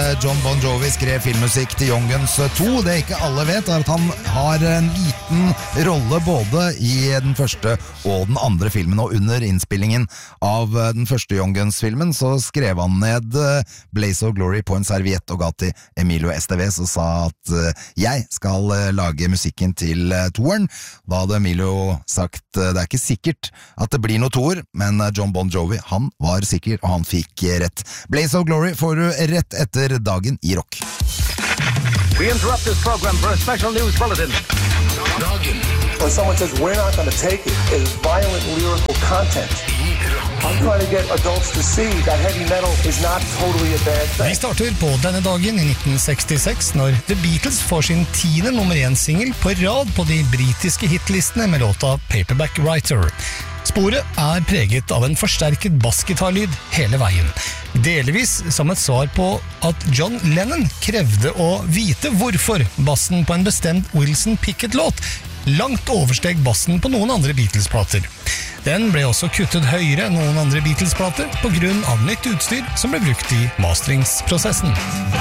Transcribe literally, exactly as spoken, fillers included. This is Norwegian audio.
John Bon Jovi skrev filmmusikk til Young Guns to. Det ikke alle vet er at han har en liten rolle både i den første og den andre filmen, og under innspillingen av den første Young Guns-filmen så skrev han ned Blaze of Glory på en serviett og ga til Emilio Estevez og sa at jeg skal lage musikken til toeren. Da hadde Emilio sagt det er ikke sikkert at det blir noe toer, men John Bon Jovi, han var sikker, og han fikk rett. Blaze of Glory får du rett etter Dagen i rock. We interrupt this program for a special news bulletin. Dagen. When someone says we're not going to take it, it is violent lyrical content. I'm trying to get adults to see that heavy metal is not totally a bad thing. Vi starter på denne dagen i nitten sekstiseks, når The Beatles får sin tiende nummer én-singel på rad på de britiske hitlistene med låta Paperback Writer. Sporet er preget av en forsterket bassgitarlyd hele veien, delvis som et svar på at John Lennon krevde å vite hvorfor bassen på en bestemt Wilson Pickett-låt langt oversteg bassen på noen andre Beatles-plater. Den ble også kuttet høyere enn noen andre Beatles-plater på grunn av nytt utstyr som ble brukt i masteringsprosessen.